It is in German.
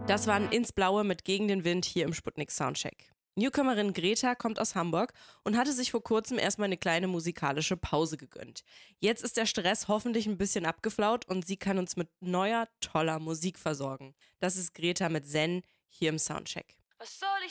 Das waren Ins Blaue mit Gegen den Wind hier im Sputnik Soundcheck. Newcomerin Greta kommt aus Hamburg und hatte sich vor kurzem erstmal eine kleine musikalische Pause gegönnt. Jetzt ist der Stress hoffentlich ein bisschen abgeflaut und sie kann uns mit neuer, toller Musik versorgen. Das ist Greta mit Zen hier im Soundcheck. Was soll ich